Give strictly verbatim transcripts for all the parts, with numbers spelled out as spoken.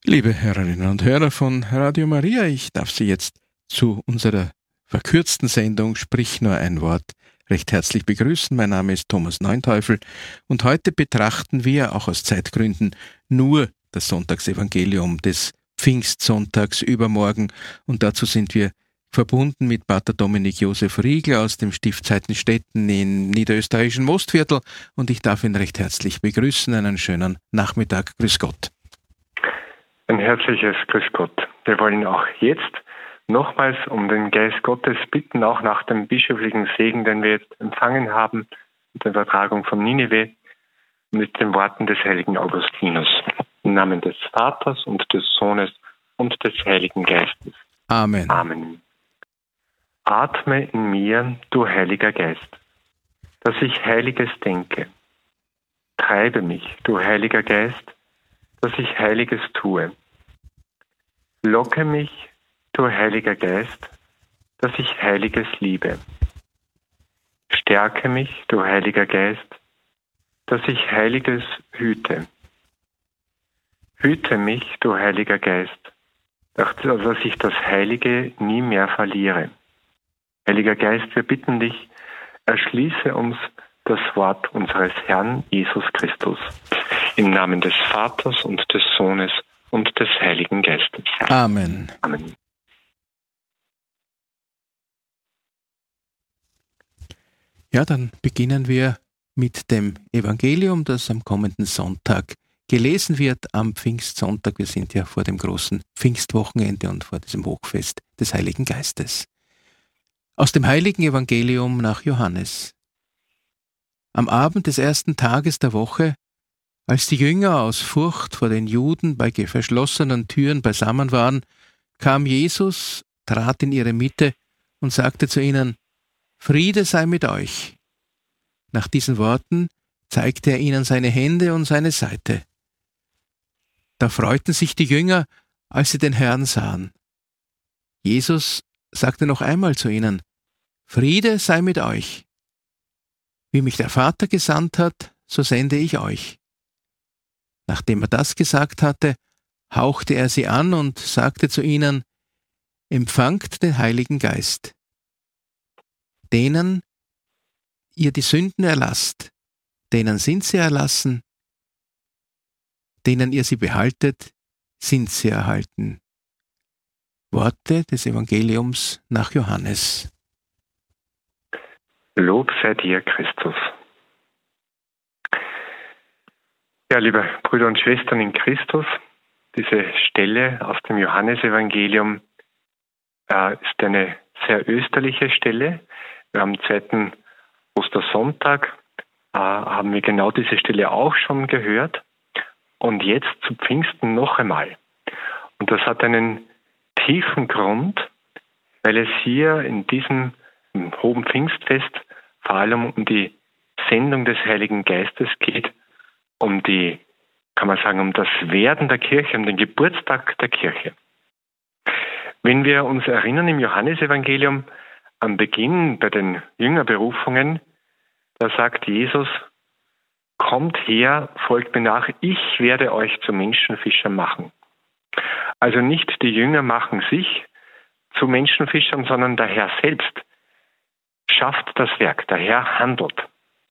Liebe Hörerinnen und Hörer von Radio Maria, ich darf Sie jetzt zu unserer verkürzten Sendung Sprich nur ein Wort recht herzlich begrüßen. Mein Name ist Thomas Neunteufel und heute betrachten wir, auch aus Zeitgründen, nur das Sonntagsevangelium des Pfingstsonntags übermorgen, und dazu sind wir verbunden mit Pater Dominik Josef Riegel aus dem Stift Zeitenstetten im niederösterreichischen Mostviertel, und ich darf ihn recht herzlich begrüßen. Einen schönen Nachmittag. Grüß Gott. Ein herzliches Grüß Gott. Wir wollen auch jetzt nochmals um den Geist Gottes bitten, auch nach dem bischöflichen Segen, den wir jetzt empfangen haben, mit der Übertragung von Ninive, mit den Worten des heiligen Augustinus. Im Namen des Vaters und des Sohnes und des Heiligen Geistes. Amen. Amen. Atme in mir, du Heiliger Geist, dass ich Heiliges denke. Treibe mich, du Heiliger Geist, dass ich Heiliges tue. Locke mich, du Heiliger Geist, dass ich Heiliges liebe. Stärke mich, du Heiliger Geist, dass ich Heiliges hüte. Hüte mich, du Heiliger Geist, dass ich das Heilige nie mehr verliere. Heiliger Geist, wir bitten dich, erschließe uns das Wort unseres Herrn Jesus Christus. Im Namen des Vaters und des Sohnes und des Heiligen Geistes. Amen. Amen. Ja, dann beginnen wir mit dem Evangelium, das am kommenden Sonntag gelesen wird, am Pfingstsonntag. Wir sind ja vor dem großen Pfingstwochenende und vor diesem Hochfest des Heiligen Geistes. Aus dem Heiligen Evangelium nach Johannes. Am Abend des ersten Tages der Woche, als die Jünger aus Furcht vor den Juden bei verschlossenen Türen beisammen waren, kam Jesus, trat in ihre Mitte und sagte zu ihnen: Friede sei mit euch. Nach diesen Worten zeigte er ihnen seine Hände und seine Seite. Da freuten sich die Jünger, als sie den Herrn sahen. Jesus sagte noch einmal zu ihnen: Friede sei mit euch. Wie mich der Vater gesandt hat, so sende ich euch. Nachdem er das gesagt hatte, hauchte er sie an und sagte zu ihnen: Empfangt den Heiligen Geist. Denen ihr die Sünden erlasst, denen sind sie erlassen, denen ihr sie behaltet, sind sie erhalten. Worte des Evangeliums nach Johannes. Lob sei dir, Christus. Ja, liebe Brüder und Schwestern in Christus, diese Stelle aus dem Johannesevangelium äh, ist eine sehr österliche Stelle. Wir haben am zweiten Ostersonntag, äh, haben wir genau diese Stelle auch schon gehört. Und jetzt zu Pfingsten noch einmal. Und das hat einen tiefen Grund, weil es hier in diesem hohen Pfingstfest vor allem um die Sendung des Heiligen Geistes geht, um die, kann man sagen, um das Werden der Kirche, um den Geburtstag der Kirche. Wenn wir uns erinnern im Johannesevangelium am Beginn bei den Jüngerberufungen, da sagt Jesus: Kommt her, folgt mir nach, ich werde euch zu Menschenfischern machen. Also nicht die Jünger machen sich zu Menschenfischern, sondern der Herr selbst schafft das Werk, der Herr handelt.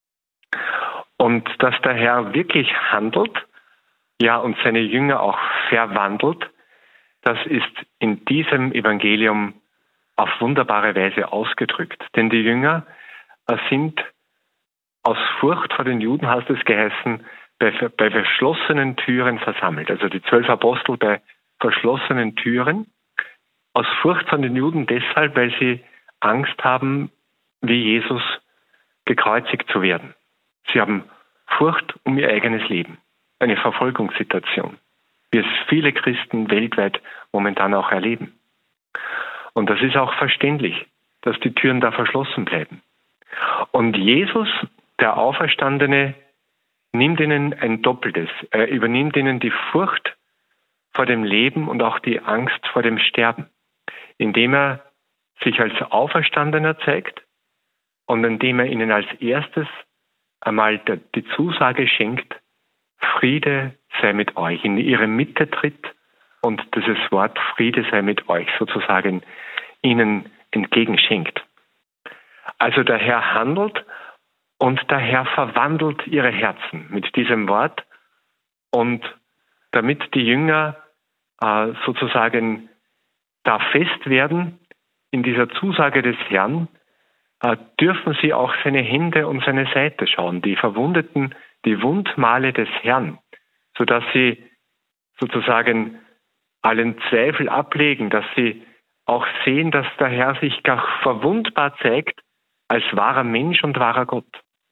Und dass der Herr wirklich handelt, ja, und seine Jünger auch verwandelt, das ist in diesem Evangelium auf wunderbare Weise ausgedrückt. Denn die Jünger sind aus Furcht vor den Juden, heißt es geheißen, bei, bei verschlossenen Türen versammelt. Also die zwölf Apostel bei verschlossenen Türen. Aus Furcht vor den Juden deshalb, weil sie Angst haben, wie Jesus gekreuzigt zu werden. Sie haben Furcht um ihr eigenes Leben. Eine Verfolgungssituation, wie es viele Christen weltweit momentan auch erleben. Und das ist auch verständlich, dass die Türen da verschlossen bleiben. Und Jesus, der Auferstandene, nimmt ihnen ein Doppeltes. Er übernimmt ihnen die Furcht vor dem Leben und auch die Angst vor dem Sterben, indem er sich als Auferstandener zeigt und indem er ihnen als erstes einmal die Zusage schenkt: Friede sei mit euch, in ihre Mitte tritt und dieses Wort Friede sei mit euch sozusagen ihnen entgegenschenkt. Also der Herr handelt und der Herr verwandelt ihre Herzen mit diesem Wort, und damit die Jünger äh, sozusagen da fest werden in dieser Zusage des Herrn, äh, dürfen sie auch seine Hände und seine Seite schauen, die verwundeten, die Wundmale des Herrn, sodass sie sozusagen allen Zweifel ablegen, dass sie auch sehen, dass der Herr sich gar verwundbar zeigt als wahrer Mensch und wahrer Gott,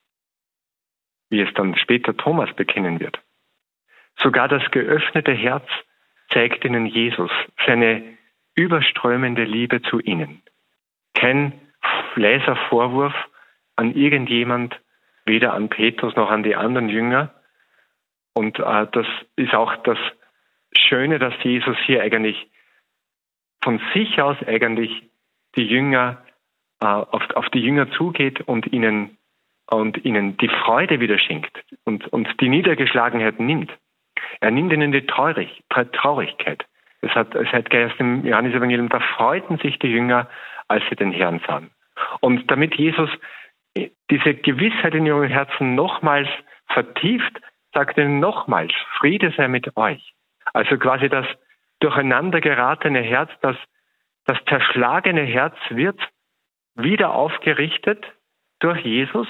wie es dann später Thomas bekennen wird. Sogar das geöffnete Herz zeigt ihnen Jesus, seine überströmende Liebe zu ihnen. Kein leiser Vorwurf an irgendjemand, weder an Petrus noch an die anderen Jünger. Und äh, das ist auch das Schöne, dass Jesus hier eigentlich von sich aus eigentlich die Jünger äh, auf, auf die Jünger zugeht und ihnen und ihnen die Freude wieder schenkt und, und die Niedergeschlagenheit nimmt. Er nimmt ihnen die Traurig, Traurigkeit. Es hat, es hat geheißen im Johannesevangelium, da freuten sich die Jünger, als sie den Herrn sahen. Und damit Jesus diese Gewissheit in ihren Herzen nochmals vertieft, sagt er nochmals, Friede sei mit euch. Also quasi das durcheinander geratene Herz, das, das zerschlagene Herz wird wieder aufgerichtet durch Jesus,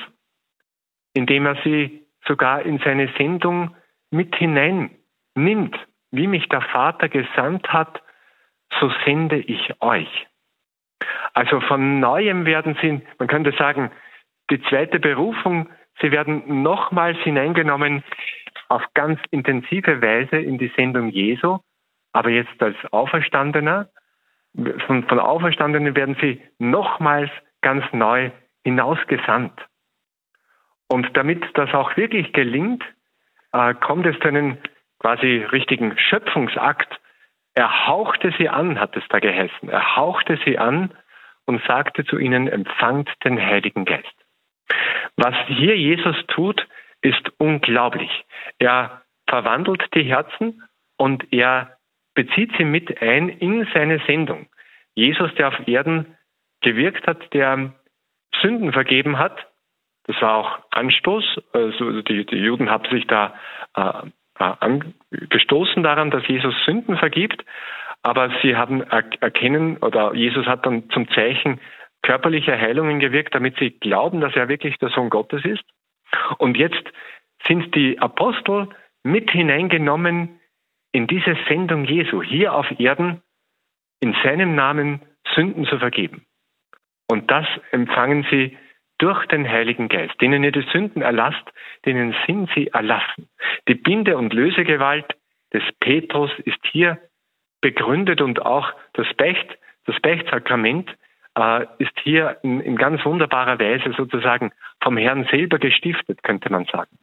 indem er sie sogar in seine Sendung mit hinein nimmt. Wie mich der Vater gesandt hat, so sende ich euch. Also von Neuem werden sie, man könnte sagen, die zweite Berufung, sie werden nochmals hineingenommen auf ganz intensive Weise in die Sendung Jesu, aber jetzt als Auferstandener. Von, von Auferstandenen werden sie nochmals ganz neu hinausgesandt. Und damit das auch wirklich gelingt, äh, kommt es zu einem quasi richtigen Schöpfungsakt. Er hauchte sie an, hat es da geheißen. Er hauchte sie an und sagte zu ihnen, empfangt den Heiligen Geist. Was hier Jesus tut, ist unglaublich. Er verwandelt die Herzen und er bezieht sie mit ein in seine Sendung. Jesus, der auf Erden gewirkt hat, der Sünden vergeben hat, das war auch Anstoß. Also die, die Juden haben sich da äh, angestoßen daran, dass Jesus Sünden vergibt, aber sie haben erkennen, oder Jesus hat dann zum Zeichen körperliche Heilungen gewirkt, damit sie glauben, dass er wirklich der Sohn Gottes ist. Und jetzt sind die Apostel mit hineingenommen in diese Sendung Jesu, hier auf Erden in seinem Namen Sünden zu vergeben. Und das empfangen sie durch den Heiligen Geist, denen ihr die Sünden erlasst, denen sind sie erlassen. Die Binde- und Lösegewalt des Petrus ist hier begründet und auch das Beicht, das Beichtsakrament äh, ist hier in, in ganz wunderbarer Weise sozusagen vom Herrn selber gestiftet, könnte man sagen.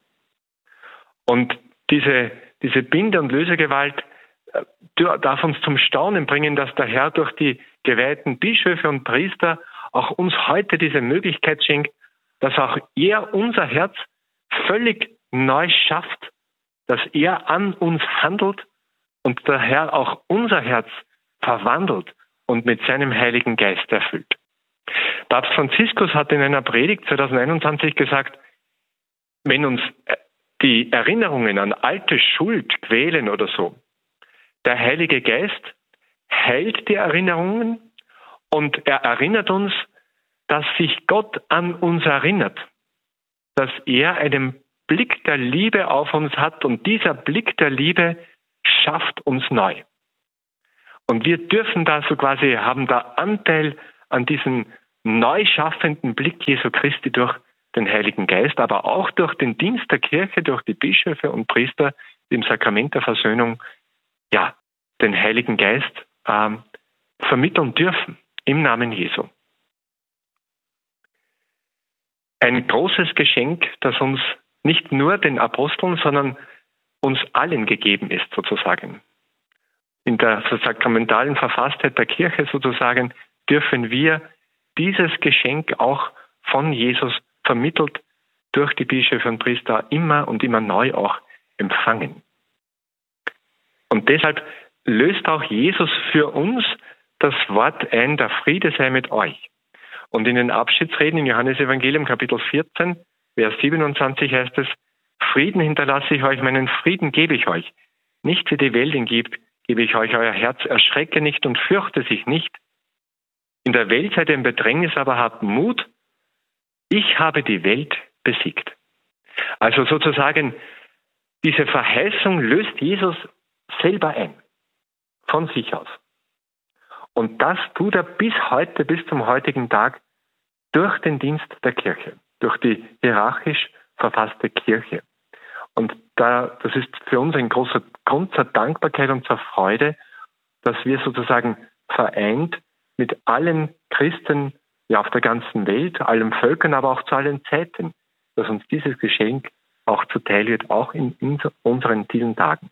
Und diese, diese Binde- und Lösegewalt äh, darf uns zum Staunen bringen, dass der Herr durch die geweihten Bischöfe und Priester auch uns heute diese Möglichkeit schenkt, dass auch er unser Herz völlig neu schafft, dass er an uns handelt und der Herr auch unser Herz verwandelt und mit seinem Heiligen Geist erfüllt. Papst Franziskus hat in einer Predigt zwanzig einundzwanzig gesagt, wenn uns die Erinnerungen an alte Schuld quälen oder so, der Heilige Geist heilt die Erinnerungen und er erinnert uns, dass sich Gott an uns erinnert, dass er einen Blick der Liebe auf uns hat und dieser Blick der Liebe schafft uns neu. Und wir dürfen da so quasi, haben da Anteil an diesem neu schaffenden Blick Jesu Christi durch den Heiligen Geist, aber auch durch den Dienst der Kirche, durch die Bischöfe und Priester, die im Sakrament der Versöhnung, ja, den Heiligen Geist ähm, vermitteln dürfen. Im Namen Jesu. Ein großes Geschenk, das uns nicht nur den Aposteln, sondern uns allen gegeben ist, sozusagen. In der sakramentalen Verfasstheit der Kirche, sozusagen, dürfen wir dieses Geschenk auch von Jesus vermittelt durch die Bischöfe und Priester immer und immer neu auch empfangen. Und deshalb löst auch Jesus für uns das Wort ein, der Friede sei mit euch. Und in den Abschiedsreden im Johannesevangelium Kapitel vierzehn, Vers siebenundzwanzig heißt es, Frieden hinterlasse ich euch, meinen Frieden gebe ich euch. Nicht wie die Welt ihn gibt, gebe ich euch, euer Herz erschrecke nicht und fürchte sich nicht. In der Welt seid ihr im Bedrängnis, aber habt Mut. Ich habe die Welt besiegt. Also sozusagen, diese Verheißung löst Jesus selber ein, von sich aus. Und das tut er bis heute, bis zum heutigen Tag, durch den Dienst der Kirche, durch die hierarchisch verfasste Kirche. Und da, das ist für uns ein großer Grund zur Dankbarkeit und zur Freude, dass wir sozusagen vereint mit allen Christen ja, auf der ganzen Welt, allen Völkern, aber auch zu allen Zeiten, dass uns dieses Geschenk auch zuteil wird, auch in, in unseren vielen Tagen.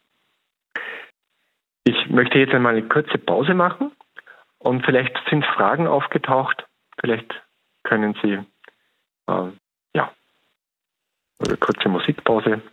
Ich möchte jetzt einmal eine kurze Pause machen und vielleicht sind Fragen aufgetaucht. Vielleicht können Sie, äh, ja, eine kurze Musikpause.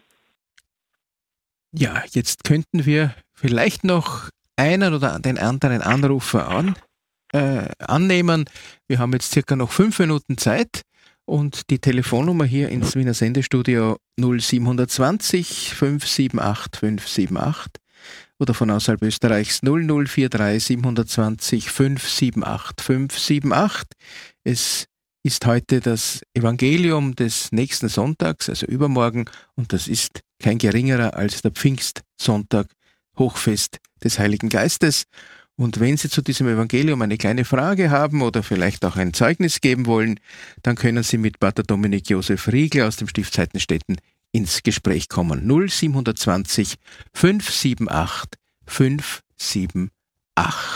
Ja, jetzt könnten wir vielleicht noch einen oder den anderen Anrufer an, äh, annehmen. Wir haben jetzt circa noch fünf Minuten Zeit und die Telefonnummer hier ins Wiener Sendestudio null sieben zwei null fünf sieben acht fünf sieben acht oder von außerhalb Österreichs null null vier drei sieben zwei null fünf sieben acht fünf sieben acht. Es ist heute das Evangelium des nächsten Sonntags, also übermorgen, und das ist kein geringerer als der Pfingstsonntag, Hochfest des Heiligen Geistes. Und wenn Sie zu diesem Evangelium eine kleine Frage haben oder vielleicht auch ein Zeugnis geben wollen, dann können Sie mit Pater Dominik Josef Riegel aus dem Stift Seitenstetten ins Gespräch kommen. null sieben zwei null fünf sieben acht fünf sieben acht.